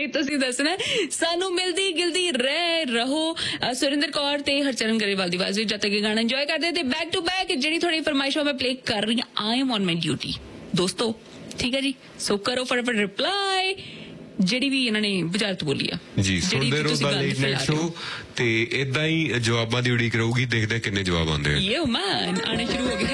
ਨਹੀਂ ਤੁਸੀਂ ਦੱਸਣਾ ਸਾਨੂੰ। ਮਿਲਦੀ ਗਿਲਦੀ ਰਹਿ ਰਹੋ। ਸੁਰਿੰਦਰ ਕੌਰ ਤੇ ਹਰਚਰਨ ਗਰੇਵਾਲ ਦੀ ਆਵਾਜ਼ ਵਿੱਚ ਜਦ ਤੱਕ ਇਹ ਗਾਣਾ ਇੰਜੋਏ ਕਰਦੇ ਤੇ ਬੈਕ ਟੂ ਬੈਕ ਜਿਹੜੀ ਥੋੜੀ ਫਰਮਾਇਸ਼ਾਂ ਮੈਂ ਪਲੇ ਕਰ ਰਹੀ ਹਾਂ, I am on my duty ਦੋਸਤੋ, ਠੀਕ ਹੈ ਜੀ। ਸੋ ਕਰੋ ਫਟਾਫਟ ਰਿਪਲਾਈ ਜਿਹੜੀ ਵੀ ਇਹਨਾਂ ਨੇ ਬੁਝਾਰਤ ਬੋਲੀ ਆ ਜੀ। ਸੁਣਦੇ ਰਹੋ ਦਾ ਲੇਟ ਨਾਈਟ ਸ਼ੋ ਤੇ ਏਦਾਂ ਹੀ ਜਵਾਬਾਂ ਦੀ ਉਡੀਕ ਰਹੂਗੀ। ਦੇਖਦੇ ਕਿੰਨੇ ਜਵਾਬ ਆਉਂਦੇ ਆ। ਯੋ ਮੈਨ ਆਣੇ ਸ਼ੁਰੂ ਹੋ ਗਏ।